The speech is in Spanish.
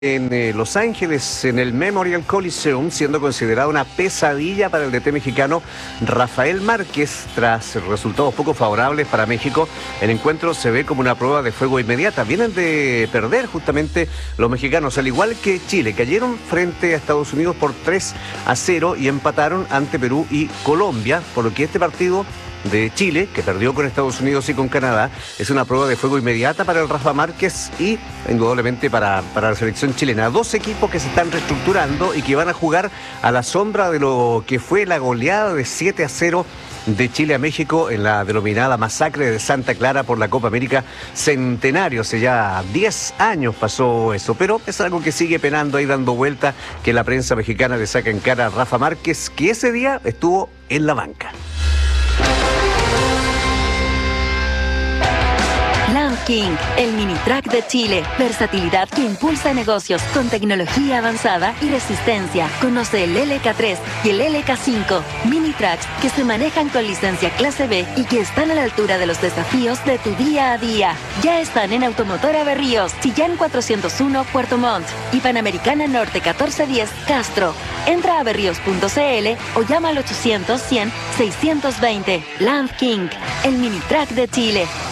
En Los Ángeles, en el Memorial Coliseum, siendo considerada una pesadilla para el DT mexicano Rafael Márquez. Tras resultados poco favorables para México, el encuentro se ve como una prueba de fuego inmediata. Vienen de perder justamente los mexicanos, al igual que Chile. Cayeron frente a Estados Unidos por 3-0 y empataron ante Perú y Colombia, por lo que este partido de Chile, que perdió con Estados Unidos y con Canadá, es una prueba de fuego inmediata para el Rafa Márquez y indudablemente para la selección chilena. Dos equipos que se están reestructurando y que van a jugar a la sombra de lo que fue la goleada de 7-0 de Chile a México en la denominada masacre de Santa Clara por la Copa América Centenario. Hace ya 10 años pasó eso, pero es algo que sigue penando ahí, dando vuelta, que la prensa mexicana le saca en cara a Rafa Márquez, que ese día estuvo en la banca. Land King, el mini track de Chile. Versatilidad que impulsa negocios con tecnología avanzada y resistencia. Conoce el LK3 y el LK5, mini tracks que se manejan con licencia clase B y que están a la altura de los desafíos de tu día a día. Ya están en Automotora Berríos, Chillán 401 Puerto Montt y Panamericana Norte 1410 Castro. Entra a berríos.cl o llama al 800 100 620. Land King, el mini track de Chile.